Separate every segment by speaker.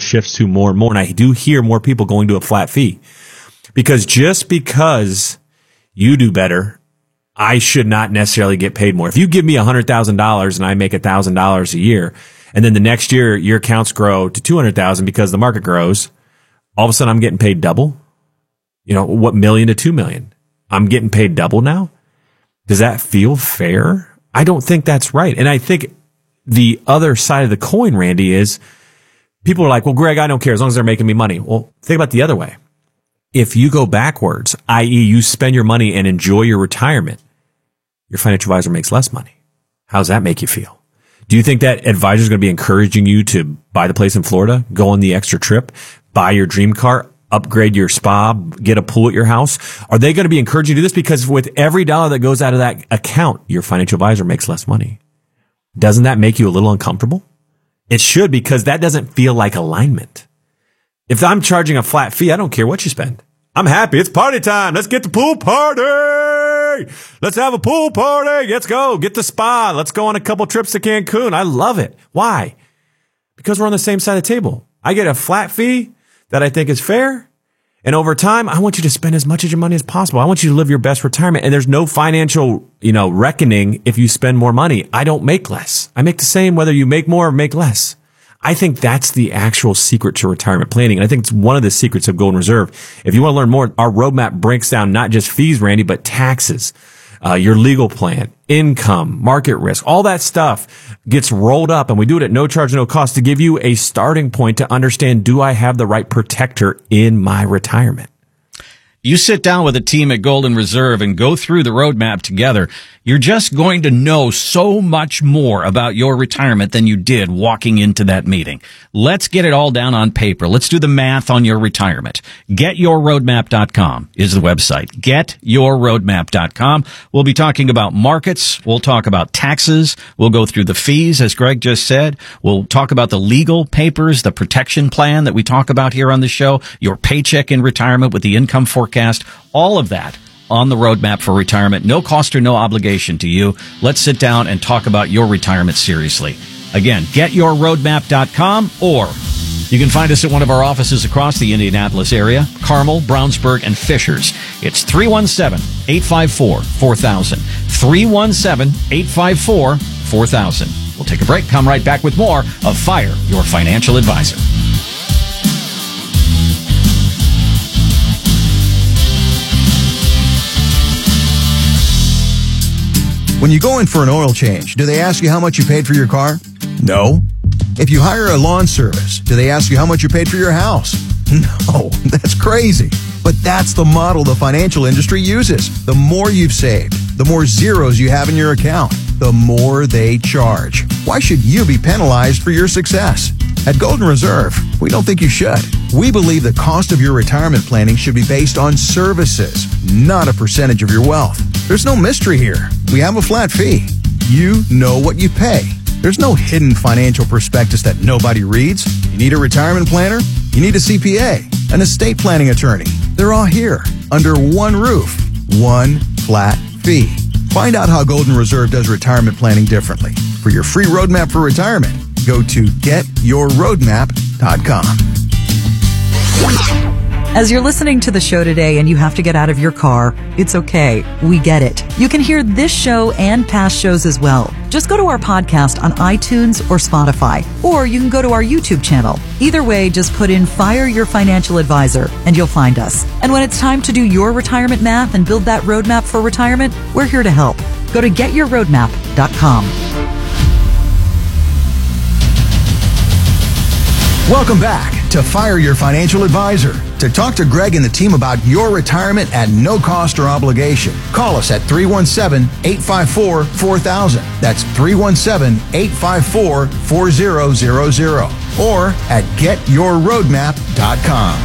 Speaker 1: shifts to more and more. And I do hear more people going to a flat fee, because just because you do better, I should not necessarily get paid more. If you give me $100,000 and I make $1,000 a year, and then the next year your accounts grow to 200,000 because the market grows, all of a sudden I'm getting paid double. What million to 2 million? I'm getting paid double now. Does that feel fair? I don't think that's right. And I think the other side of the coin, Randy, is people are like, well, Greg, I don't care as long as they're making me money. Well, think about the other way. If you go backwards, i.e. you spend your money and enjoy your retirement, your financial advisor makes less money. How does that make you feel? Do you think that advisor is going to be encouraging you to buy the place in Florida, go on the extra trip, buy your dream car, upgrade your spa, get a pool at your house? Are they going to be encouraging you to do this? Because with every dollar that goes out of that account, your financial advisor makes less money. Doesn't that make you a little uncomfortable? It should, because that doesn't feel like alignment. If I'm charging a flat fee, I don't care what you spend. I'm happy. It's party time. Let's get the pool party. Let's have a pool party. Let's go. Get the spa. Let's go on a couple trips to Cancun. I love it. Why? Because we're on the same side of the table. I get a flat fee that I think is fair. And over time, I want you to spend as much of your money as possible. I want you to live your best retirement. And there's no financial, reckoning if you spend more money. I don't make less. I make the same whether you make more or make less. I think that's the actual secret to retirement planning. And I think it's one of the secrets of Golden Reserve. If you want to learn more, our roadmap breaks down not just fees, Randy, but taxes, your legal plan, income, market risk, all that stuff gets rolled up, and we do it at no charge, no cost to give you a starting point to understand, do I have the right protector in my retirement?
Speaker 2: You sit down with a team at Golden Reserve and go through the roadmap together, you're just going to know so much more about your retirement than you did walking into that meeting. Let's get it all down on paper. Let's do the math on your retirement. GetYourRoadmap.com is the website. GetYourRoadmap.com. We'll be talking about markets. We'll talk about taxes. We'll go through the fees, as Greg just said. We'll talk about the legal papers, the protection plan that we talk about here on the show, your paycheck in retirement with the income forecast, all of that on the roadmap for retirement. No cost or no obligation to you. Let's sit down and talk about your retirement seriously. Again, getyourroadmap.com, or you can find us at one of our offices across the Indianapolis area, Carmel, Brownsburg, and Fishers. It's 317-854-4000. 317-854-4000. We'll take a break, come right back with more of Fire Your Financial Advisor.
Speaker 3: When you go in for an oil change, do they ask you how much you paid for your car? No. If you hire a lawn service, do they ask you how much you paid for your house? No, that's crazy. But that's the model the financial industry uses. The more you've saved, the more zeros you have in your account, the more they charge. Why should you be penalized for your success? At Golden Reserve, we don't think you should. We believe the cost of your retirement planning should be based on services, not a percentage of your wealth. There's no mystery here. We have a flat fee. You know what you pay. There's no hidden financial prospectus that nobody reads. You need a retirement planner? You need a CPA, an estate planning attorney. They're all here under one roof, one flat fee. Find out how Golden Reserve does retirement planning differently. For your free roadmap for retirement, go to getyourroadmap.com.
Speaker 4: As you're listening to the show today and you have to get out of your car, it's okay. We get it. You can hear this show and past shows as well. Just go to our podcast on iTunes or Spotify, or you can go to our YouTube channel. Either way, just put in Fire Your Financial Advisor and you'll find us. And when it's time to do your retirement math and build that roadmap for retirement, we're here to help. Go to getyourroadmap.com.
Speaker 3: Welcome back to Fire Your Financial Advisor. To talk to Greg and the team about your retirement at no cost or obligation, call us at 317-854-4000. That's 317-854-4000. Or at getyourroadmap.com.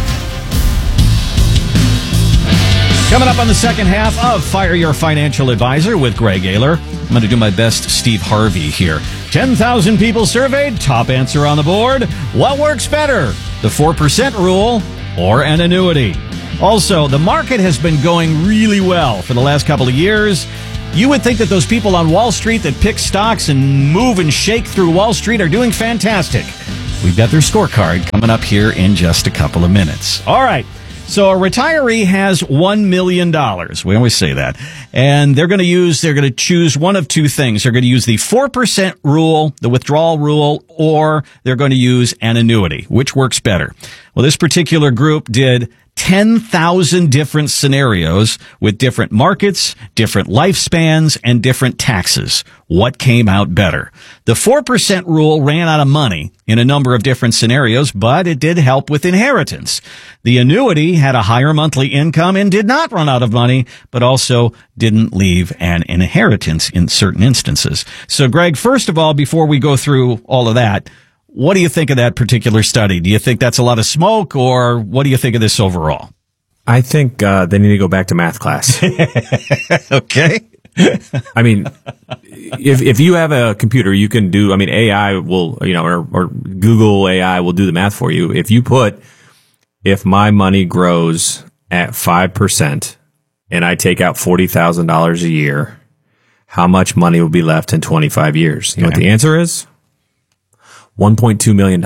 Speaker 2: Coming up on the second half of Fire Your Financial Advisor with Greg Ayler. I'm going to do my best Steve Harvey here. 10,000 people surveyed, top answer on the board. What works better, the 4% rule or an annuity? Also, the market has been going really well for the last couple of years. You would think that those people on Wall Street that pick stocks and move and shake through Wall Street are doing fantastic. We've got their scorecard coming up here in just a couple of minutes. All right. So a retiree has $1 million. We always say that. And they're going to choose one of two things. They're going to use the 4% rule, the withdrawal rule, or they're going to use an annuity. Which works better? Well, this particular group did 10,000 different scenarios with different markets, different lifespans, and different taxes. What came out better? The 4% rule ran out of money in a number of different scenarios, but it did help with inheritance. The annuity had a higher monthly income and did not run out of money, but also didn't leave an inheritance in certain instances. So, Greg, first of all, before we go through all of that, what do you think of that particular study? Do you think that's a lot of smoke, or what do you think of this overall?
Speaker 1: I think they need to go back to math class.
Speaker 2: Okay.
Speaker 1: I mean, if you have a computer, you can do, AI will, or Google AI will do the math for you. If you put, if my money grows at 5% and I take out $40,000 a year, how much money will be left in 25 years? You know what the answer is? $1.2 million.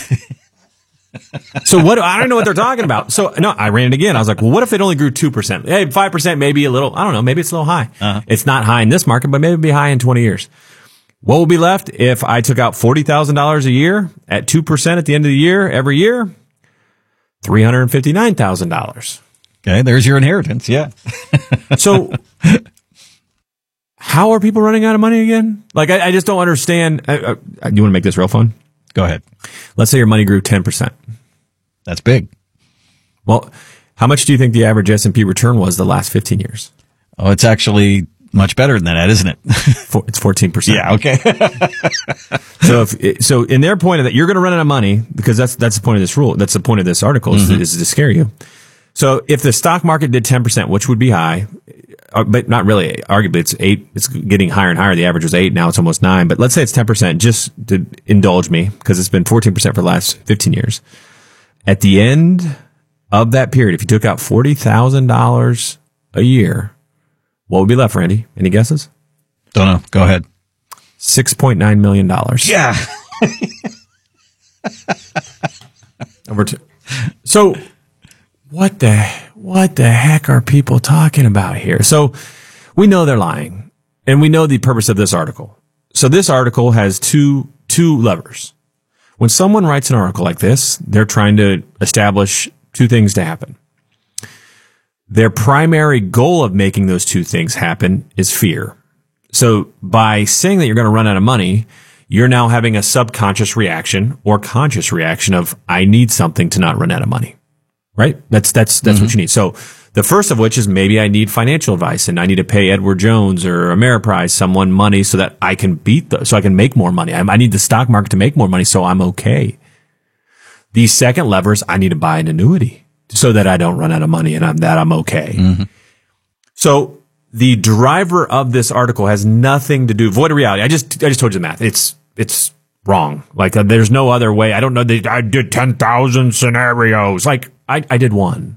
Speaker 1: So I don't know what they're talking about. So no, I ran it again. I was like, well, what if it only grew 2%? Hey, 5% maybe a little, I don't know, maybe it's a little high. Uh-huh. It's not high in this market, but maybe it'll be high in 20 years. What will be left if I took out $40,000 a year at 2% at the end of the year, every year? $359,000.
Speaker 2: Okay, there's your inheritance. Yeah.
Speaker 1: So how are people running out of money again? Like, I just don't understand. Do you want to make this real fun?
Speaker 2: Go ahead.
Speaker 1: Let's say your money grew 10%.
Speaker 2: That's big.
Speaker 1: Well, how much do you think the average S&P return was the last 15 years?
Speaker 2: Oh, it's actually much better than that, isn't it?
Speaker 1: It's 14%.
Speaker 2: Yeah, okay.
Speaker 1: So in their point of that, you're going to run out of money, because that's the point of this rule. That's the point of this article, is to scare you. So if the stock market did 10%, which would be high, but not really, arguably it's 8, it's getting higher and higher. The average was 8, now it's almost 9. But let's say it's 10%, just to indulge me, because it's been 14% for the last 15 years. At the end of that period, if you took out $40,000 a year, what would be left, Randy? Any guesses?
Speaker 2: Don't know. Go ahead.
Speaker 1: $6.9 million.
Speaker 2: Yeah.
Speaker 1: Over to. So what the heck are people talking about here? So we know they're lying, and we know the purpose of this article. So this article has two levers. When someone writes an article like this, they're trying to establish two things to happen. Their primary goal of making those two things happen is fear. So by saying that you're going to run out of money, you're now having a subconscious reaction or conscious reaction of, I need something to not run out of money. Right? That's what you need. So the first of which is, maybe I need financial advice and I need to pay Edward Jones or Ameriprise someone money so that I can so I can make more money. I need the stock market to make more money, so I'm okay. The second lever is, I need to buy an annuity so that I don't run out of money and I'm okay. Mm-hmm. So the driver of this article has nothing to do, avoid reality. I just told you the math. It's wrong. Like, there's no other way. I don't know. I did 10,000 scenarios. Like, I did one.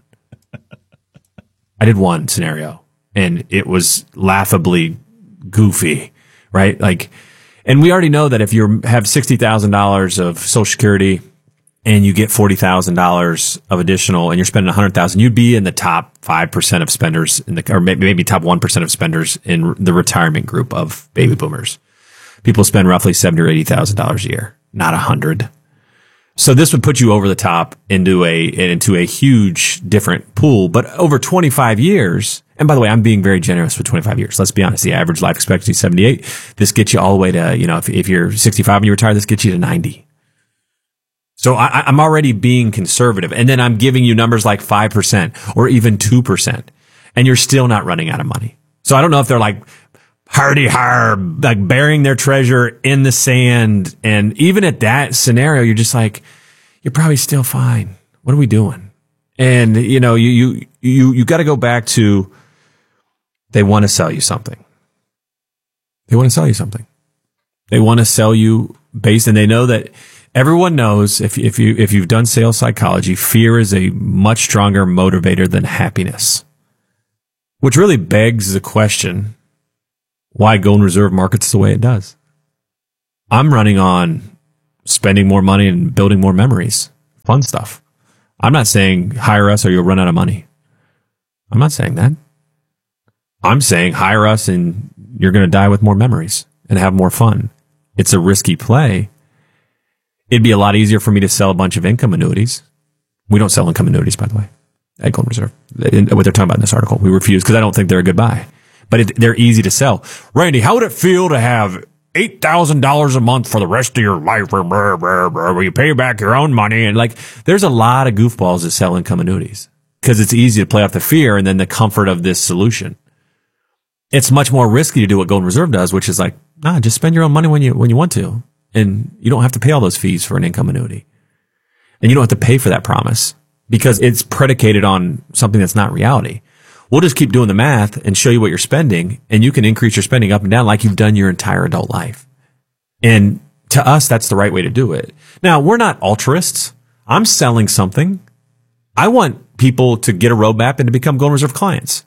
Speaker 1: I did one scenario, and it was laughably goofy, right? Like, and we already know that if you have $60,000 of Social Security and you get $40,000 of additional, and you're spending $100,000, you'd be in the top 5% of spenders or maybe top 1% of spenders in the retirement group of baby boomers. People spend roughly $70,000 or $80,000 a year, not $100,000. So this would put you over the top into a huge different pool. But over 25 years, and by the way, I'm being very generous with 25 years. Let's be honest. The average life expectancy is 78. This gets you all the way to, if you're 65 and you retire, this gets you to 90. So I'm already being conservative. And then I'm giving you numbers like 5% or even 2%. And you're still not running out of money. So I don't know if they're like, hardy har, like burying their treasure in the sand. And even at that scenario, you're just like, you're probably still fine. What are we doing? And you got to go back to, they want to sell you something. They want to sell you something. They want to sell you based, and they know that everyone knows if you've done sales psychology, fear is a much stronger motivator than happiness, which really begs the question, why Golden Reserve markets the way it does. I'm running on spending more money and building more memories, fun stuff. I'm not saying hire us or you'll run out of money. I'm not saying that. I'm saying hire us and you're going to die with more memories and have more fun. It's a risky play. It'd be a lot easier for me to sell a bunch of income annuities. We don't sell income annuities, by the way, at Golden Reserve. What they're talking about in this article, we refuse because I don't think they're a good buy. But they're easy to sell. Randy, how would it feel to have $8,000 a month for the rest of your life where you pay back your own money? And like, there's a lot of goofballs that sell income annuities because it's easy to play off the fear and then the comfort of this solution. It's much more risky to do what Golden Reserve does, which is like, just spend your own money when you want to. And you don't have to pay all those fees for an income annuity. And you don't have to pay for that promise because it's predicated on something that's not reality. We'll just keep doing the math and show you what you're spending, and you can increase your spending up and down like you've done your entire adult life. And to us, that's the right way to do it. Now, we're not altruists. I'm selling something. I want people to get a roadmap and to become Golden Reserve clients.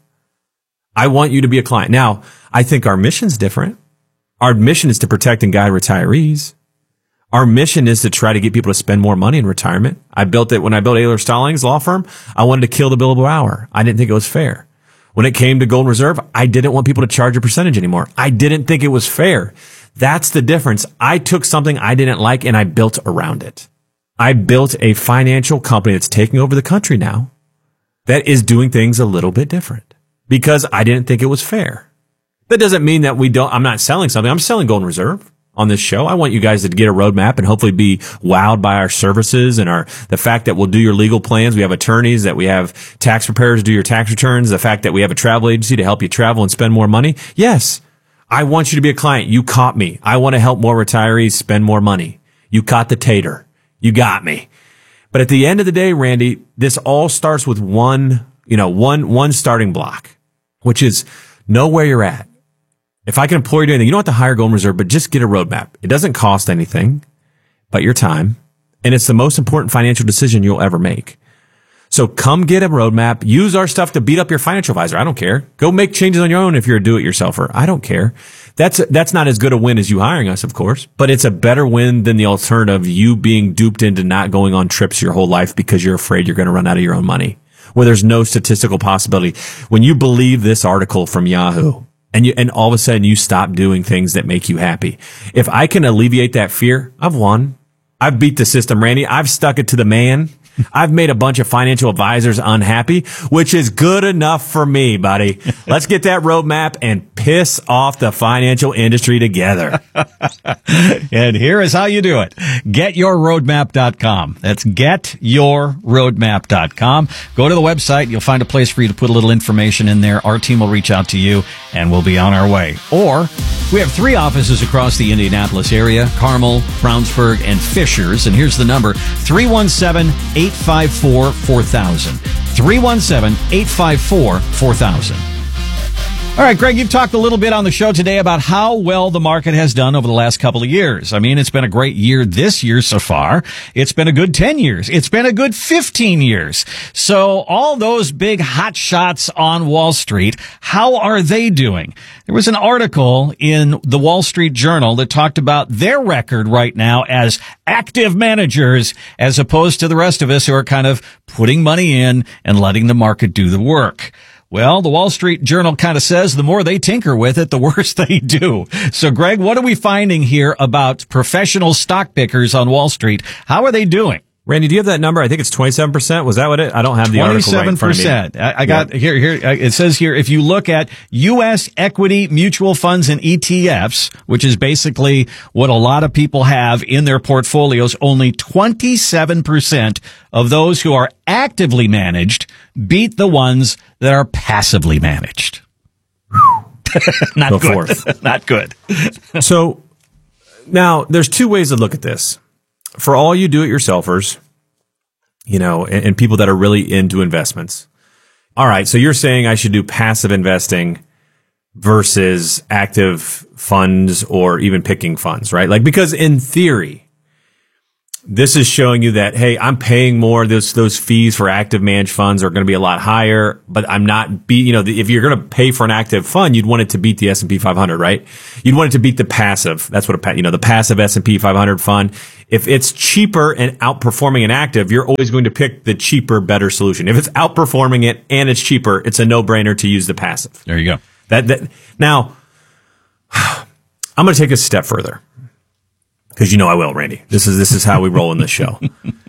Speaker 1: I want you to be a client. Now, I think our mission's different. Our mission is to protect and guide retirees. Our mission is to try to get people to spend more money in retirement. I built it when I built Ayler Stallings law firm. I wanted to kill the billable hour. I didn't think it was fair. When it came to Golden Reserve, I didn't want people to charge a percentage anymore. I didn't think it was fair. That's the difference. I took something I didn't like and I built around it. I built a financial company that's taking over the country now that is doing things a little bit different because I didn't think it was fair. That doesn't mean that I'm not selling something. I'm selling Golden Reserve on this show. I want you guys to get a roadmap and hopefully be wowed by our services and the fact that we'll do your legal plans. We have attorneys, that we have tax preparers do your tax returns, the fact that we have a travel agency to help you travel and spend more money. Yes, I want you to be a client. You caught me. I want to help more retirees spend more money. You caught the tater. You got me. But at the end of the day, Randy, this all starts with one starting block, which is know where you're at. If I can employ you to anything, you don't have to hire Golden Reserve, but just get a roadmap. It doesn't cost anything but your time, and it's the most important financial decision you'll ever make. So come get a roadmap. Use our stuff to beat up your financial advisor. I don't care. Go make changes on your own if you're a do-it-yourselfer. I don't care. That's not as good a win as you hiring us, of course, but it's a better win than the alternative, you being duped into not going on trips your whole life because you're afraid you're going to run out of your own money, where there's no statistical possibility. When you believe this article from Yahoo, and all of a sudden you stop doing things that make you happy. If I can alleviate that fear, I've won. I've beat the system, Randy. I've stuck it to the man. I've made a bunch of financial advisors unhappy, which is good enough for me, buddy. Let's get that roadmap and piss off the financial industry together.
Speaker 2: And here is how you do it. GetYourRoadmap.com. That's GetYourRoadmap.com. Go to the website. You'll find a place for you to put a little information in there. Our team will reach out to you, and we'll be on our way. Or we have 3 offices across the Indianapolis area, Carmel, Brownsburg, and Fishers. And here's the number, 317-854-4000. 317-854-4000. All right, Greg, you've talked a little bit on the show today about how well the market has done over the last couple of years. I mean, it's been a great year this year so far. It's been a good 10 years. It's been a good 15 years. So all those big hot shots on Wall Street, how are they doing? There was an article in the Wall Street Journal that talked about their record right now as active managers, as opposed to the rest of us who are kind of putting money in and letting the market do the work. Well, the Wall Street Journal kind of says the more they tinker with it, the worse they do. So, Greg, what are we finding here about professional stock pickers on Wall Street? How are they doing?
Speaker 1: Randy, do you have that number? I think it's 27%. Was that what I don't have the article right in front of me.
Speaker 2: 27%. I got here. It says here, if you look at U.S. equity mutual funds and ETFs, which is basically what a lot of people have in their portfolios, only 27% of those who are actively managed beat the ones that are passively managed. Not
Speaker 1: Go
Speaker 2: good.
Speaker 1: forth.
Speaker 2: Not good.
Speaker 1: So now there's 2 ways to look at this. For all you do-it-yourselfers, and people that are really into investments. All right, so you're saying I should do passive investing versus active funds or even picking funds, right? Like, because in theory, This is showing you that, hey, I'm paying more. Those fees for active managed funds are going to be a lot higher, but I'm not if you're going to pay for an active fund, you'd want it to beat the S&P 500, right? You'd want it to beat the passive. That's what the passive S&P 500 fund. If it's cheaper and outperforming an active, you're always going to pick the cheaper, better solution. If it's outperforming it and it's cheaper, it's a no-brainer to use the passive.
Speaker 2: There you go.
Speaker 1: Now, I'm going to take a step further. Because I will, Randy. This is how we roll in this show.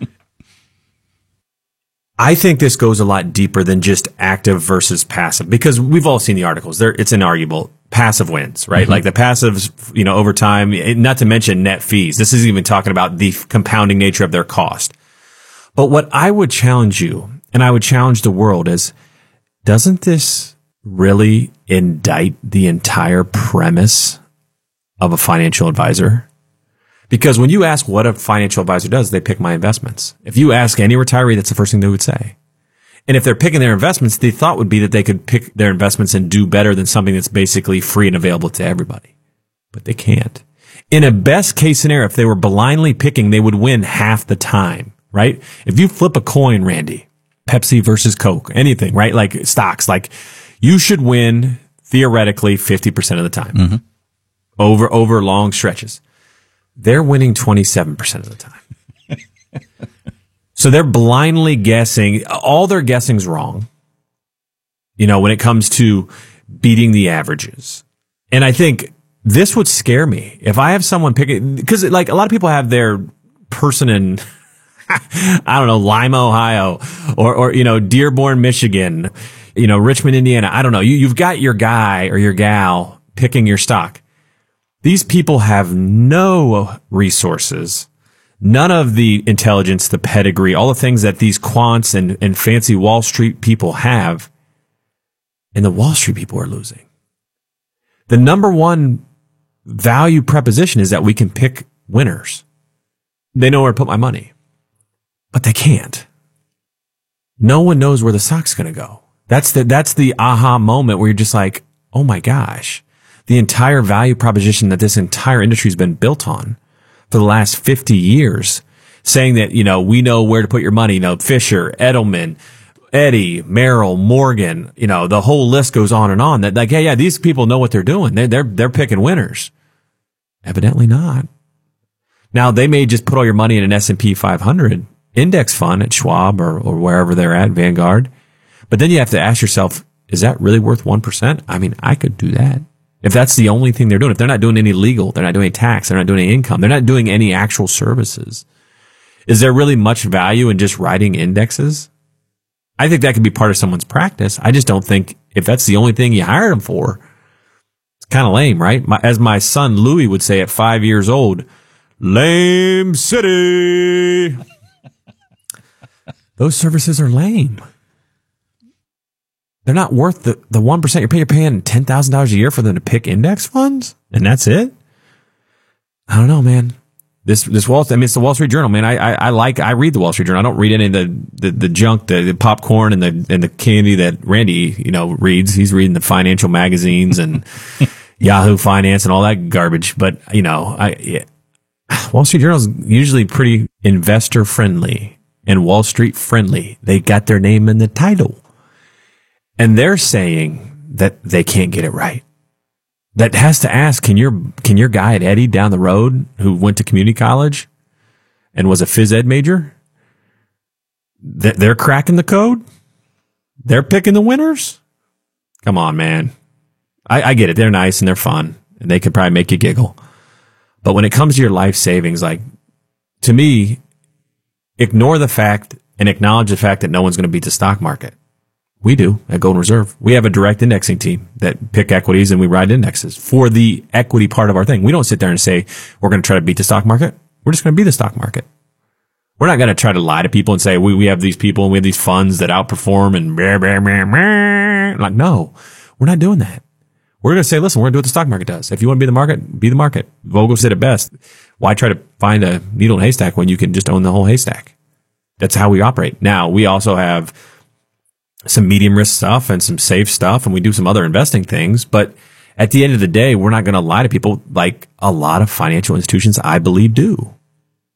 Speaker 1: I think this goes a lot deeper than just active versus passive, because we've all seen the articles. It's inarguable. Passive wins, right? Mm-hmm. Like the passives, over time, not to mention net fees. This is even talking about the compounding nature of their cost. But what I would challenge you, and I would challenge the world, is, doesn't this really indict the entire premise of a financial advisor? Because when you ask what a financial advisor does, they pick my investments. If you ask any retiree, that's the first thing they would say. And if they're picking their investments, the thought would be that they could pick their investments and do better than something that's basically free and available to everybody. But they can't. In a best case scenario, if they were blindly picking, they would win half the time, right? If you flip a coin, Randy, Pepsi versus Coke, anything, right? Like stocks, like you should win theoretically 50% of the time over long stretches. They're winning 27% of the time. So they're blindly guessing. All their guessing's wrong, when it comes to beating the averages. And I think this would scare me. If I have someone picking, because like a lot of people have their person in, I don't know, Lima, Ohio, or Dearborn, Michigan, Richmond, Indiana. I don't know. You've got your guy or your gal picking your stock. These people have no resources, none of the intelligence, the pedigree, all the things that these quants and fancy Wall Street people have. And the Wall Street people are losing. The number one value proposition is that we can pick winners. They know where to put my money, but they can't. No one knows where the stock's going to go. That's the aha moment where you're just like, oh my gosh. The entire value proposition that this entire industry has been built on for the last 50 years, saying that, we know where to put your money, Fisher, Edelman, Eddie, Merrill, Morgan, the whole list goes on and on, that like, yeah, these people know what they're doing. They're picking winners. Evidently not. Now they may just put all your money in an S&P 500 index fund at Schwab or wherever they're at, Vanguard. But then you have to ask yourself, is that really worth 1%? I mean, I could do that. If that's the only thing they're doing, if they're not doing any legal, they're not doing any tax, they're not doing any income, they're not doing any actual services, is there really much value in just writing indexes? I think that could be part of someone's practice. I just don't think if that's the only thing you hired them for, it's kind of lame, right? As my son Louis would say at 5 years old, lame city. Those services are lame. They're not worth the 1% you're paying $10,000 a year for them to pick index funds, and that's it. I don't know, man. It's the Wall Street Journal, man. I read the Wall Street Journal. I don't read any of the junk, the popcorn and the candy that Randy, reads. He's reading the financial magazines and Yahoo Finance and all that garbage. But Wall Street Journal is usually pretty investor friendly and Wall Street friendly. They got their name in the title. And they're saying that they can't get it right. That has to ask, can your guy at Eddie down the road who went to community college and was a phys ed major, they're cracking the code? They're picking the winners? Come on, man. I get it. They're nice and they're fun and they could probably make you giggle. But when it comes to your life savings, like, to me, ignore the fact and acknowledge the fact that no one's going to beat the stock market. We do at Golden Reserve. We have a direct indexing team that pick equities and we ride indexes for the equity part of our thing. We don't sit there and say, we're going to try to beat the stock market. We're just going to be the stock market. We're not going to try to lie to people and say, we have these people and we have these funds that outperform and blah, blah, blah, blah. Like, no, we're not doing that. We're going to say, listen, we're going to do what the stock market does. If you want to be the market, be the market. Vogel said it best. Why try to find a needle in a haystack when you can just own the whole haystack? That's how we operate. Now, we also have some medium risk stuff and some safe stuff, and we do some other investing things. But at the end of the day, we're not going to lie to people like a lot of financial institutions, I believe, do.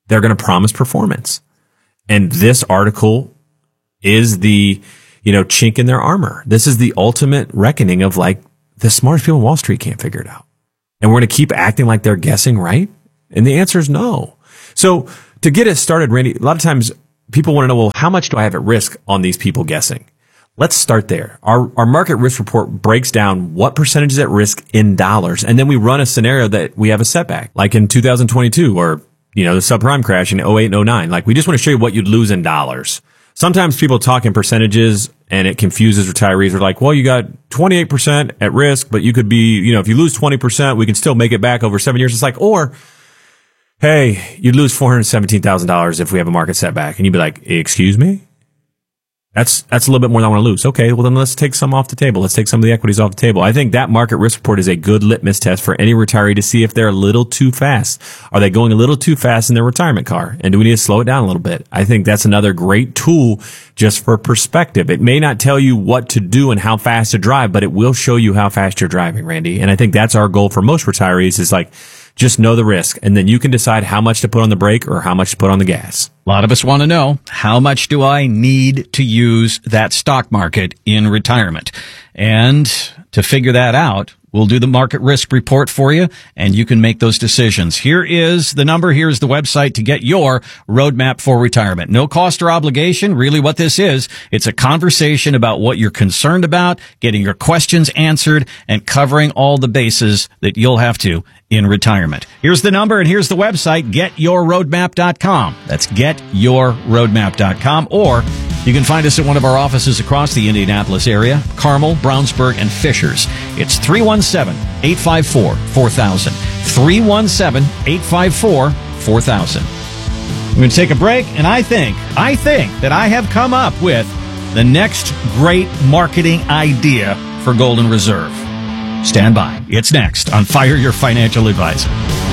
Speaker 1: they're going to promise performance. And this article is the, chink in their armor. This is the ultimate reckoning of like the smartest people on Wall Street can't figure it out. And we're going to keep acting like they're guessing right? And the answer is no. So to get it started, Randy, a lot of times people want to know, well, how much do I have at risk on these people guessing? Let's start there. Our market risk report breaks down what percentage is at risk in dollars. And then we run a scenario that we have a setback, like in 2022 or, the subprime crash in 08 and 09. Like, we just want to show you what you'd lose in dollars. Sometimes people talk in percentages and it confuses retirees. They're like, well, you got 28% at risk, but you could be, if you lose 20%, we can still make it back over 7 years. It's like, or, hey, you'd lose $417,000 if we have a market setback. And you'd be like, excuse me? That's a little bit more than I want to lose. Okay, well then let's take some off the table. Let's take some of the equities off the table. I think that market risk report is a good litmus test for any retiree to see if they're a little too fast. Are they going a little too fast in their retirement car? And do we need to slow it down a little bit? I think that's another great tool just for perspective. It may not tell you what to do and how fast to drive, but it will show you how fast you're driving, Randy. And I think that's our goal for most retirees is like, just know the risk, and then you can decide how much to put on the brake or how much to put on the gas.
Speaker 2: A lot of us want to know, how much do I need to use that stock market in retirement? And to figure that out, we'll do the market risk report for you, and you can make those decisions. Here is the number. Here's the website to get your roadmap for retirement. No cost or obligation. Really what this is, it's a conversation about what you're concerned about, getting your questions answered, and covering all the bases that you'll have to in retirement. Here's the number and here's the website, getyourroadmap.com. That's getyourroadmap.com, or you can find us at one of our offices across the Indianapolis area, Carmel, Brownsburg, and Fishers. It's 317-854-4000. 317-854-4000. I'm going to take a break, and I think that I have come up with the next great marketing idea for Golden Reserve. Stand by. It's next on Fire Your Financial Advisor.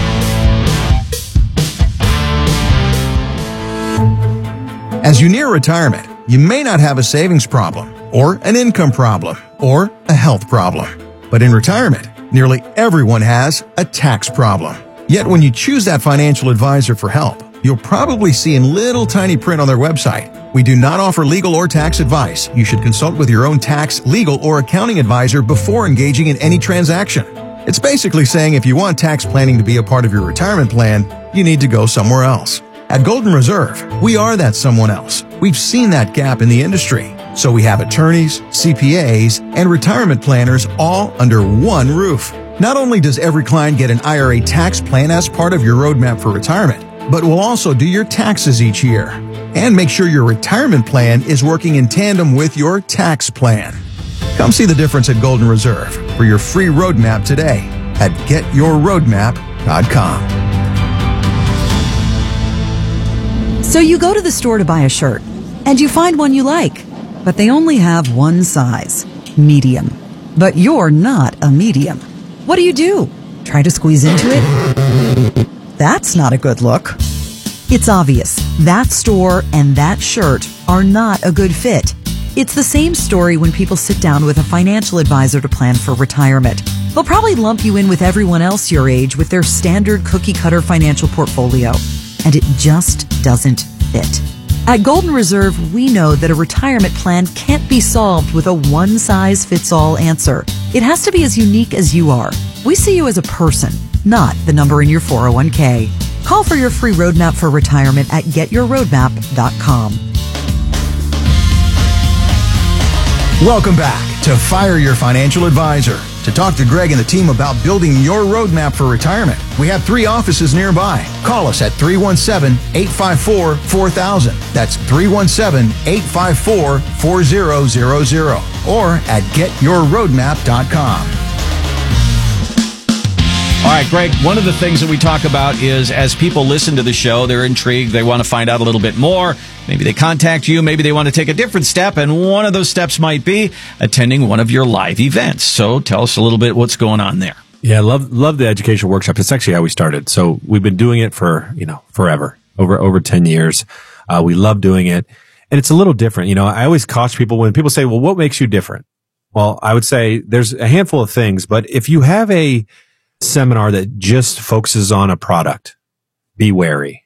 Speaker 3: As you near retirement, you may not have a savings problem, or an income problem, or a health problem. But in retirement, nearly everyone has a tax problem. Yet when you choose that financial advisor for help, you'll probably see in little tiny print on their website, we do not offer legal or tax advice. You should consult with your own tax, legal, or accounting advisor before engaging in any transaction. It's basically saying if you want tax planning to be a part of your retirement plan, you need to go somewhere else. At Golden Reserve, we are that someone else. We've seen that gap in the industry. So we have attorneys, CPAs, and retirement planners all under one roof. Not only does every client get an IRA tax plan as part of your roadmap for retirement, but we'll also do your taxes each year and make sure your retirement plan is working in tandem with your tax plan. Come see the difference at Golden Reserve for your free roadmap today at getyourroadmap.com.
Speaker 4: So you go to the store to buy a shirt, and you find one you like, but they only have one size, medium. But you're not a medium. What do? Try to squeeze into it? That's not a good look. It's obvious. That store and that shirt are not a good fit. It's the same story when people sit down with a financial advisor to plan for retirement. They'll probably lump you in with everyone else your age with their standard cookie-cutter financial portfolio, and it just doesn't fit. At Golden Reserve, we know that a retirement plan can't be solved with a one-size-fits-all answer. It has to be as unique as you are. We see you as a person, not the number in your 401k. Call for your free roadmap for retirement at getyourroadmap.com.
Speaker 3: Welcome back to Fire Your Financial Advisor. To talk to Greg and the team about building your roadmap for retirement, we have 3 offices nearby. Call us at 317-854-4000. That's 317-854-4000 or at getyourroadmap.com.
Speaker 2: All right, Greg, one of the things that we talk about is as people listen to the show, they're intrigued, they want to find out a little bit more. Maybe they contact you, maybe they want to take a different step, and one of those steps might be attending one of your live events. So tell us a little bit what's going on there.
Speaker 1: Yeah, love the educational workshop. It's actually how we started. So we've been doing it for, forever, over 10 years. We love doing it. And it's a little different. I always caution people when people say, well, what makes you different? Well, I would say there's a handful of things, but if you have a seminar that just focuses on a product, be wary.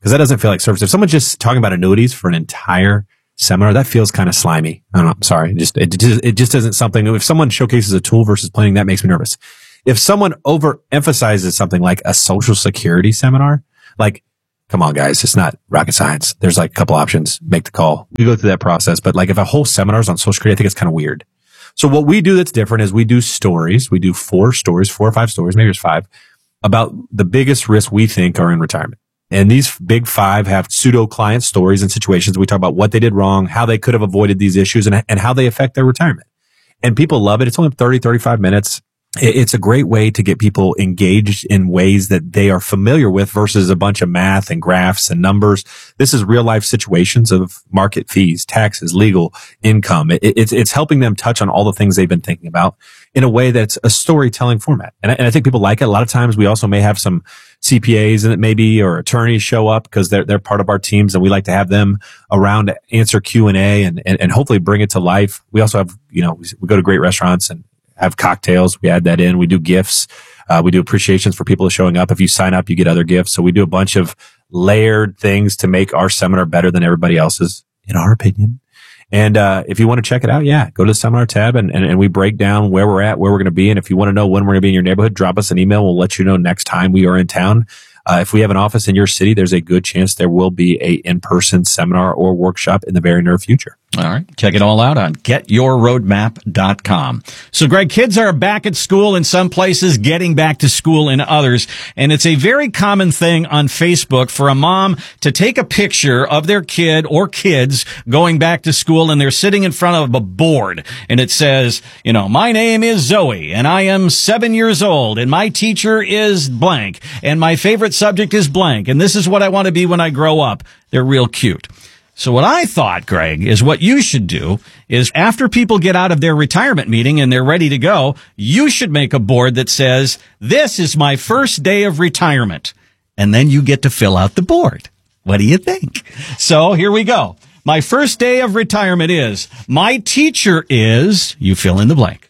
Speaker 1: because that doesn't feel like service. If someone's just talking about annuities for an entire seminar, that feels kind of slimy. I don't know. I'm sorry. It just isn't something. If someone showcases a tool versus planning, that makes me nervous. If someone overemphasizes something like a Social Security seminar, like, come on, guys, it's not rocket science. There's like a couple options. Make the call. We go through that process. But like if a whole seminar is on Social Security, I think it's kind of weird. So what we do that's different is we do stories. We do 4 or 5 stories, maybe there's 5, about the biggest risks we think are in retirement. And these big 5 have pseudo client stories and situations. We talk about what they did wrong, how they could have avoided these issues, and how they affect their retirement. And people love it. It's only 30, 35 minutes. It's a great way to get people engaged in ways that they are familiar with versus a bunch of math and graphs and numbers. This is real life situations of market fees, taxes, legal, income. It's helping them touch on all the things they've been thinking about in a way that's a storytelling format. And I think people like it. A lot of times we also may have some CPAs in it maybe, or attorneys show up because they're part of our teams, and we like to have them around to answer Q&A and hopefully bring it to life. We also have, we go to great restaurants and have cocktails. We add that in. We do gifts. We do appreciations for people showing up. If you sign up, you get other gifts. So we do a bunch of layered things to make our seminar better than everybody else's, in our opinion. And if you want to check it out, go to the seminar tab and we break down where we're at, where we're going to be. And if you want to know when we're going to be in your neighborhood, drop us an email. We'll let you know next time we are in town. If we have an office in your city, there's a good chance there will be a in-person seminar or workshop in the very near future.
Speaker 2: All right. Check it all out on getyourroadmap.com. So, Greg, kids are back at school in some places, getting back to school in others. And it's a very common thing on Facebook for a mom to take a picture of their kid or kids going back to school, and they're sitting in front of a board. And it says, my name is Zoe, and I am 7 years old, and my teacher is blank, and my favorite subject is blank, and this is what I want to be when I grow up. They're real cute. So what I thought, Greg, is what you should do is after people get out of their retirement meeting and they're ready to go, you should make a board that says, this is my first day of retirement. And then you get to fill out the board. What do you think? So here we go. My first day of retirement is, my teacher is, you fill in the blank.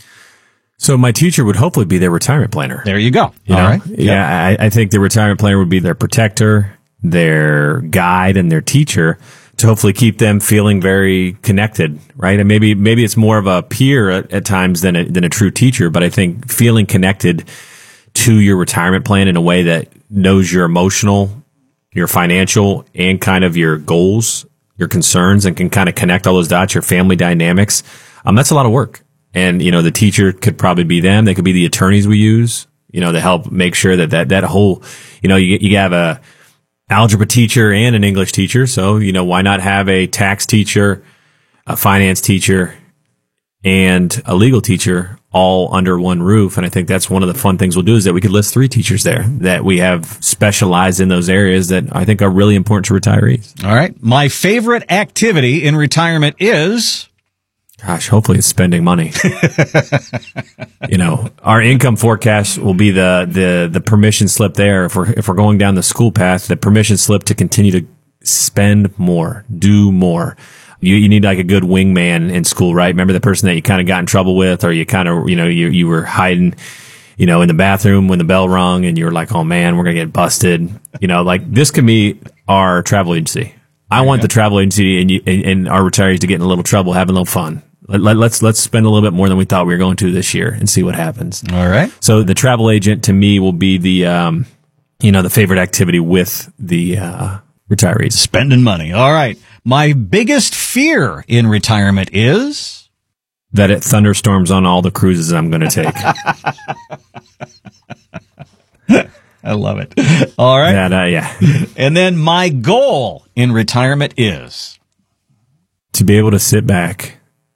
Speaker 1: So my teacher would hopefully be their retirement planner.
Speaker 2: There you go. All right.
Speaker 1: Yeah, I think the retirement planner would be their protector, their guide, and their teacher to hopefully keep them feeling very connected, right? And maybe it's more of a peer at times than a true teacher, but I think feeling connected to your retirement plan in a way that knows your emotional, your financial, and kind of your goals, your concerns, and can kind of connect all those dots, your family dynamics. That's a lot of work. And, the teacher could probably be them. They could be the attorneys we use, to help make sure that whole, you have a algebra teacher and an English teacher. So, why not have a tax teacher, a finance teacher, and a legal teacher all under one roof? And I think that's one of the fun things we'll do is that we could list 3 teachers there that we have specialized in those areas that I think are really important to retirees.
Speaker 2: All right. My favorite activity in retirement is...
Speaker 1: Gosh, hopefully it's spending money. Our income forecast will be the permission slip there. If we're going down the school path, the permission slip to continue to spend more, do more. You need like a good wingman in school, right? Remember the person that you kind of got in trouble with, or you kind of, you were hiding, in the bathroom when the bell rung and you were like, oh man, we're going to get busted. Like this could be our travel agency. I want the travel agency and our retirees to get in a little trouble, having a little fun. Let's spend a little bit more than we thought we were going to this year and see what happens.
Speaker 2: All right.
Speaker 1: So the travel agent to me will be the the favorite activity with the retirees.
Speaker 2: Spending money. All right. My biggest fear in retirement is
Speaker 1: that it thunderstorms on all the cruises I'm going to take.
Speaker 2: I love it. All right.
Speaker 1: Yeah.
Speaker 2: And then my goal in retirement is
Speaker 1: to be able to sit back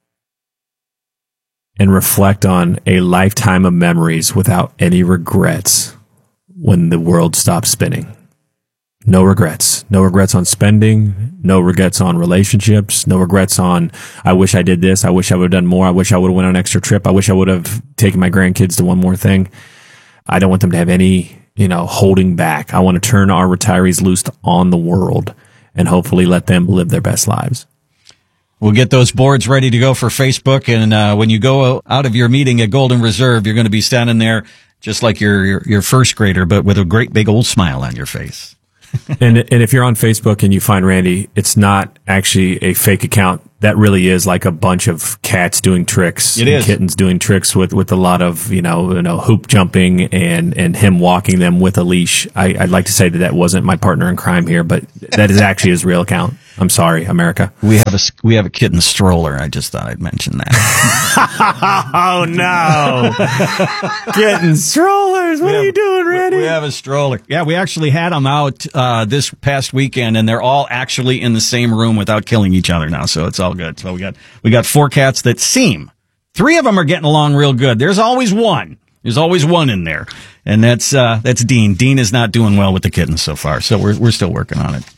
Speaker 1: and reflect on a lifetime of memories without any regrets when the world stops spinning. No regrets. No regrets on spending. No regrets on relationships. No regrets on, I wish I did this. I wish I would have done more. I wish I would have went on an extra trip. I wish I would have taken my grandkids to one more thing. I don't want them to have any, holding back. I want to turn our retirees loose on the world and hopefully let them live their best lives.
Speaker 2: We'll get those boards ready to go for Facebook. And when you go out of your meeting at Golden Reserve, you're going to be standing there just like your first grader, but with a great big old smile on your face.
Speaker 1: And if you're on Facebook and you find Randy, it's not actually a fake account. That really is like a bunch of cats doing tricks.
Speaker 2: It is.
Speaker 1: Kittens doing tricks with a lot of, hoop jumping and him walking them with a leash. I'd like to say that wasn't my partner in crime here, but that is actually his real account. I'm sorry, America.
Speaker 2: We have a kitten stroller. I just thought I'd mention that.
Speaker 1: Oh no. Kitten strollers. What are you doing, Randy?
Speaker 2: We have a stroller. Yeah, we actually had them out this past weekend, and they're all actually in the same room without killing each other now, so it's all good. So we got 4 cats that seem. 3 of them are getting along real good. There's always one. There's always one in there, and that's Dean. Dean is not doing well with the kittens so far, so we're still working on it.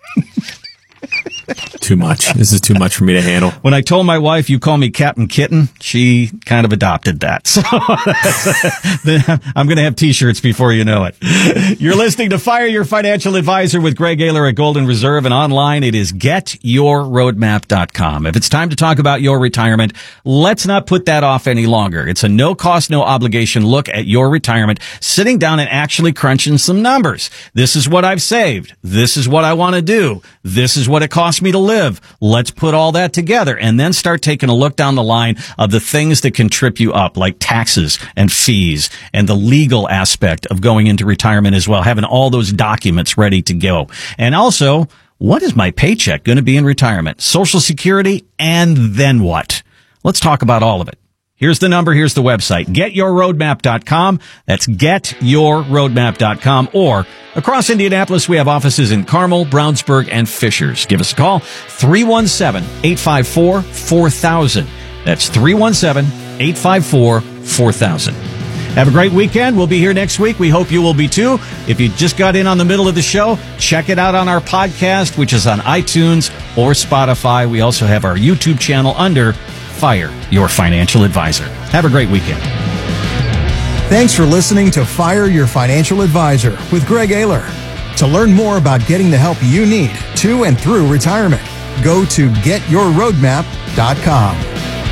Speaker 1: Too much. This is too much for me to handle.
Speaker 2: When I told my wife, you call me Captain Kitten, she kind of adopted that. So I'm going to have T-shirts before you know it. You're listening to Fire Your Financial Advisor with Greg Ayler at Golden Reserve, and online it is getyourroadmap.com. If it's time to talk about your retirement, let's not put that off any longer. It's a no-cost, no-obligation look at your retirement, sitting down and actually crunching some numbers. This is what I've saved. This is what I want to do. This is what it costs me to live. Let's put all that together and then start taking a look down the line of the things that can trip you up, like taxes and fees and the legal aspect of going into retirement as well, having all those documents ready to go. And also, what is my paycheck going to be in retirement? Social Security, and then what? Let's talk about all of it. Here's the number. Here's the website. GetYourRoadmap.com. That's GetYourRoadmap.com. Or across Indianapolis, we have offices in Carmel, Brownsburg, and Fishers. Give us a call. 317-854-4000. That's 317-854-4000. Have a great weekend. We'll be here next week. We hope you will be too. If you just got in on the middle of the show, check it out on our podcast, which is on iTunes or Spotify. We also have our YouTube channel under Fire Your Financial Advisor. Have a great weekend.
Speaker 3: Thanks for listening to Fire Your Financial Advisor with Greg Ayler. To learn more about getting the help you need to and through retirement, go to getyourroadmap.com.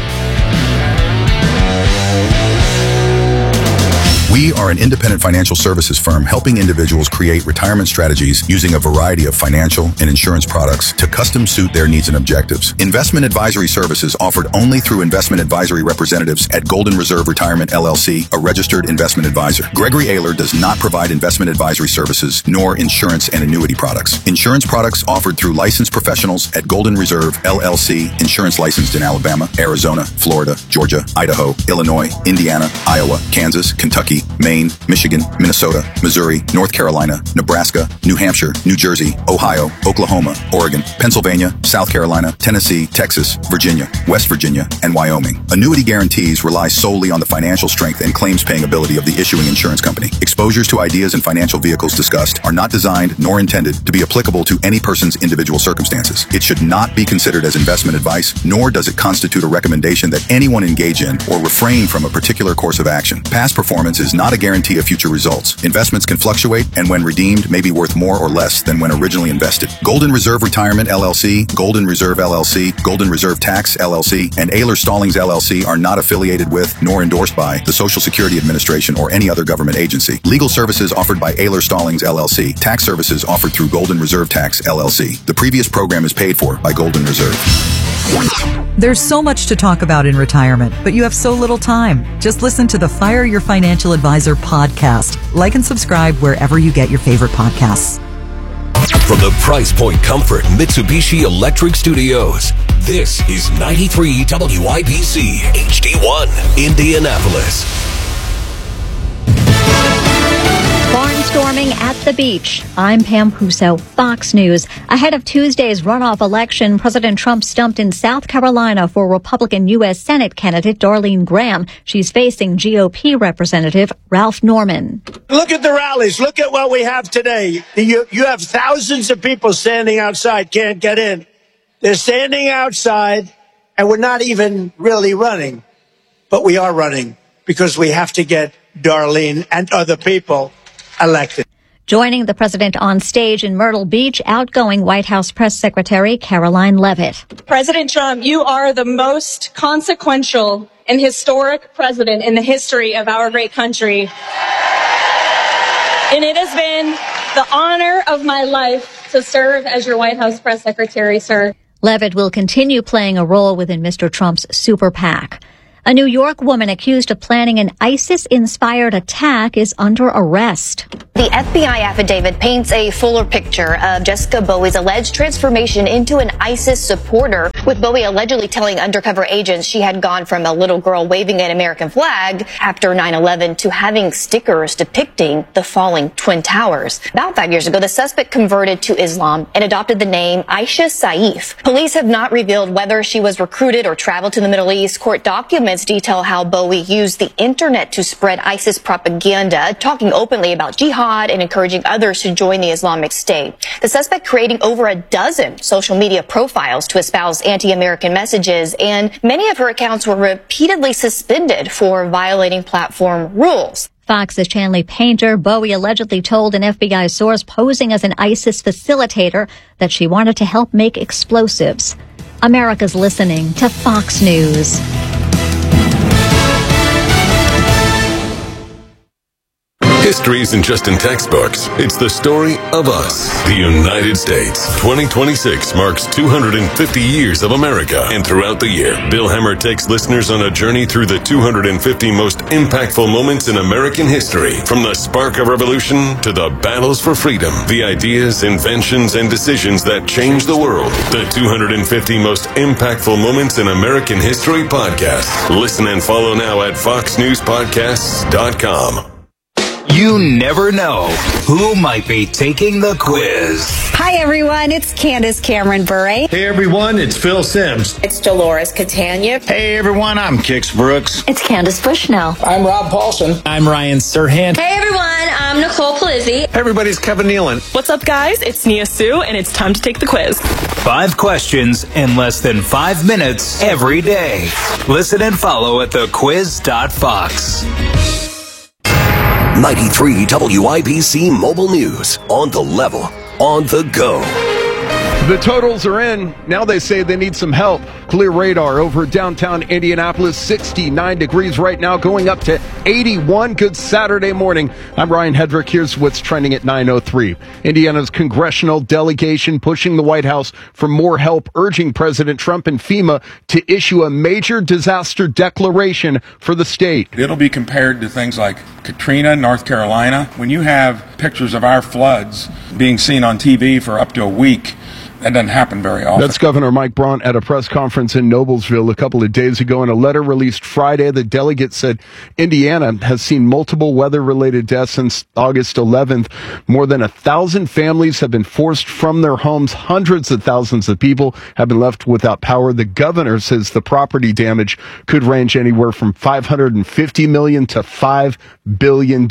Speaker 5: We are an independent financial services firm helping individuals create retirement strategies using a variety of financial and insurance products to custom suit their needs and objectives. Investment advisory services offered only through investment advisory representatives at Golden Reserve Retirement LLC, a registered investment advisor. Gregory Ayler does not provide investment advisory services nor insurance and annuity products. Insurance products offered through licensed professionals at Golden Reserve LLC, insurance licensed in Alabama, Arizona, Florida, Georgia, Idaho, Illinois, Indiana, Iowa, Kansas, Kentucky, Maine, Michigan, Minnesota, Missouri, North Carolina, Nebraska, New Hampshire, New Jersey, Ohio, Oklahoma, Oregon, Pennsylvania, South Carolina, Tennessee, Texas, Virginia, West Virginia, and Wyoming. Annuity guarantees rely solely on the financial strength and claims-paying ability of the issuing insurance company. Exposures to ideas and financial vehicles discussed are not designed nor intended to be applicable to any person's individual circumstances. It should not be considered as investment advice, nor does it constitute a recommendation that anyone engage in or refrain from a particular course of action. Past performance is not a guarantee of future results. Investments can fluctuate and when redeemed may be worth more or less than when originally invested. Golden Reserve Retirement LLC, Golden Reserve LLC, Golden Reserve Tax LLC, and Ayler Stallings LLC are not affiliated with nor endorsed by the Social Security Administration or any other government agency. Legal services offered by Ayler Stallings LLC. Tax services offered through Golden Reserve Tax LLC. The previous program is paid for by Golden Reserve.
Speaker 4: There's so much to talk about in retirement, but you have so little time. Just listen to the Fire Your Financial Advisor podcast. Like and subscribe wherever you get your favorite podcasts.
Speaker 6: From the Price Point Comfort Mitsubishi Electric Studios, this is 93 WIBC HD1 Indianapolis.
Speaker 7: Barnstorming at the beach. I'm Pam Puso, Fox News. Ahead of Tuesday's runoff election, President Trump stumped in South Carolina for Republican U.S. Senate candidate Darlene Graham. She's facing GOP Representative Ralph Norman.
Speaker 8: Look at the rallies. Look at what we have today. You have thousands of people standing outside, can't get in. They're standing outside, and we're not even really running. But we are running because we have to get Darlene and other people elected.
Speaker 7: Joining the president on stage in Myrtle Beach, outgoing White House press secretary Caroline Leavitt.
Speaker 9: President Trump, you are the most consequential and historic president in the history of our great country. And it has been the honor of my life to serve as your White House press secretary, sir.
Speaker 7: Leavitt will continue playing a role within Mr. Trump's super PAC. A New York woman accused of planning an ISIS-inspired attack is under arrest.
Speaker 10: The FBI affidavit paints a fuller picture of Jessica Bowie's alleged transformation into an ISIS supporter, with Bowie allegedly telling undercover agents she had gone from a little girl waving an American flag after 9/11 to having stickers depicting the falling Twin Towers. About 5 years ago, the suspect converted to Islam and adopted the name Aisha Saif. Police have not revealed whether she was recruited or traveled to the Middle East. Court documents detail how Bowie used the internet to spread ISIS propaganda, talking openly about jihad and encouraging others to join the Islamic State. The suspect creating over a dozen social media profiles to espouse anti-American messages, and many of her accounts were repeatedly suspended for violating platform rules.
Speaker 7: Fox's Chanley Painter, Bowie allegedly told an FBI source posing as an ISIS facilitator that she wanted to help make explosives. America's listening to Fox News.
Speaker 6: History isn't just in textbooks. It's the story of us, the United States. 2026 marks 250 years of America. And throughout the year, Bill Hemmer takes listeners on a journey through the 250 most impactful moments in American history. From the spark of revolution to the battles for freedom, the ideas, inventions, and decisions that changed the world. The 250 most impactful moments in American history podcast. Listen and follow now at foxnewspodcasts.com.
Speaker 11: You never know who might be taking the quiz.
Speaker 12: Hi, everyone. It's Candace Cameron Bure.
Speaker 13: Hey, everyone. It's Phil Sims.
Speaker 14: It's Dolores Catania.
Speaker 15: Hey, everyone. I'm Kix Brooks.
Speaker 16: It's Candace Bushnell.
Speaker 17: I'm Rob Paulson.
Speaker 18: I'm Ryan Serhant.
Speaker 19: Hey, everyone. I'm Nicole Palizzi.
Speaker 20: Hey, everybody. It's Kevin Nealon.
Speaker 21: What's up, guys? It's Nia Sue, and it's time to take the quiz.
Speaker 11: 5 questions in less than 5 minutes every day. Listen and follow at thequiz.fox.
Speaker 6: 93 WIBC Mobile News. On the level, on the go.
Speaker 22: The totals are in. Now they say they need some help. Clear radar over downtown Indianapolis. 69 degrees right now, going up to 81. Good Saturday morning. I'm Ryan Hedrick. Here's what's trending at 9:03. Indiana's congressional delegation pushing the White House for more help, urging President Trump and FEMA to issue a major disaster declaration for the state.
Speaker 23: It'll be compared to things like Katrina, North Carolina. When you have pictures of our floods being seen on TV for up to a week, that doesn't happen very often.
Speaker 22: That's Governor Mike Braun at a press conference in Noblesville a couple of days ago. In a letter released Friday, the delegate said Indiana has seen multiple weather-related deaths since August 11th. More than 1,000 families have been forced from their homes. Hundreds of thousands of people have been left without power. The governor says the property damage could range anywhere from $550 million to $5 billion.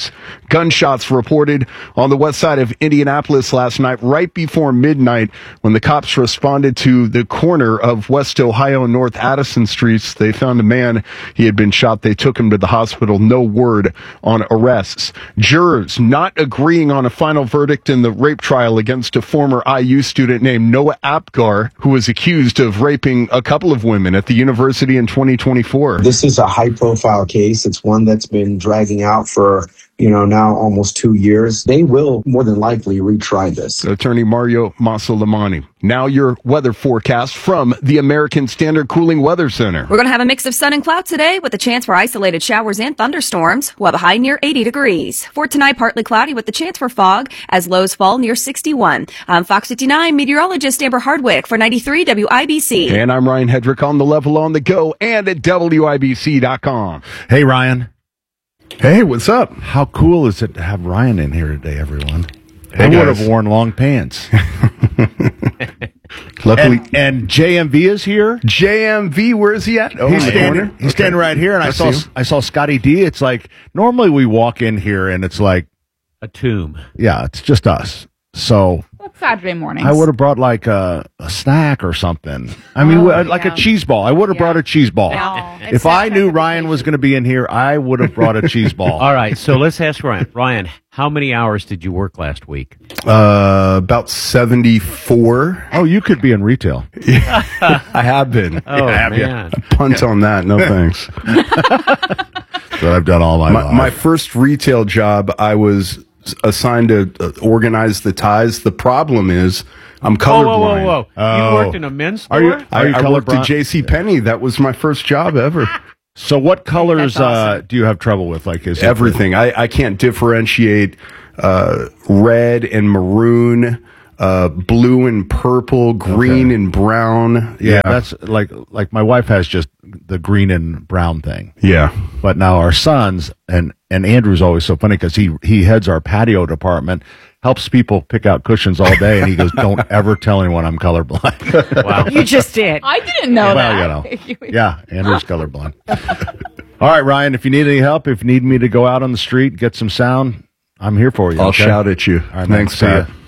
Speaker 22: Gunshots reported on the west side of Indianapolis last night, right before midnight. When the cops responded to the corner of West Ohio and North Addison Streets, they found a man. He had been shot. They took him to the hospital. No word on arrests. Jurors not agreeing on a final verdict in the rape trial against a former IU student named Noah Apgar, who was accused of raping a couple of women at the university in 2024.
Speaker 24: This is a high-profile case. It's one that's been dragging out for now almost 2 years. They will more than likely retry this.
Speaker 22: Attorney Mario Masalamani. Now your weather forecast from the American Standard Cooling Weather Center.
Speaker 25: We're going to have a mix of sun and cloud today with a chance for isolated showers and thunderstorms. We'll have a high near 80 degrees. For tonight, partly cloudy with the chance for fog as lows fall near 61. I'm Fox 59 meteorologist Amber Hardwick for 93 WIBC.
Speaker 22: And I'm Ryan Hedrick on the level, on the go, and at WIBC.com.
Speaker 26: Hey, Ryan.
Speaker 27: Hey, what's up?
Speaker 26: How cool is it to have Ryan in here today, everyone?
Speaker 27: Hey,
Speaker 26: I would have worn long pants.
Speaker 27: Luckily,
Speaker 26: and JMV is here.
Speaker 27: JMV, where is he at?
Speaker 26: Oh, he's standing right here, and I saw Scotty D. It's like normally we walk in here and it's like
Speaker 1: a tomb.
Speaker 26: Yeah, it's just us. So
Speaker 28: Saturday mornings.
Speaker 26: I would have brought like a snack or something. I mean, a cheese ball. I would have brought a cheese ball. If I knew Ryan was going to be in here, I would have brought a cheese ball.
Speaker 1: All right, so let's ask Ryan. Ryan, how many hours did you work last week?
Speaker 27: About 74.
Speaker 26: Oh, you could be in retail.
Speaker 27: I have been.
Speaker 1: Oh, man.
Speaker 27: Punt on that. No thanks.
Speaker 26: But I've done all my life.
Speaker 27: My first retail job, I was assigned to organize the ties. The problem is I'm colorblind.
Speaker 2: Whoa. You worked in a men's store?
Speaker 27: I worked at J.C. Penney. That was my first job ever.
Speaker 26: So what colors do you have trouble with? Like is
Speaker 27: everything. I can't differentiate red and maroon, blue and purple, green and brown.
Speaker 26: Yeah, that's like my wife has just the green and brown thing.
Speaker 27: Yeah.
Speaker 26: But now our sons, and Andrew's always so funny because he heads our patio department, helps people pick out cushions all day, and he goes, "Don't ever tell anyone I'm colorblind."
Speaker 2: Wow.
Speaker 3: You just did.
Speaker 14: I didn't know that.
Speaker 26: Well, yeah, Andrew's colorblind. All right, Ryan, if you need any help, if you need me to go out on the street, get some sound, I'm here for you.
Speaker 27: I'll shout at you.
Speaker 26: All right,
Speaker 27: Thanks,
Speaker 26: man. See
Speaker 27: Pat.
Speaker 26: ya.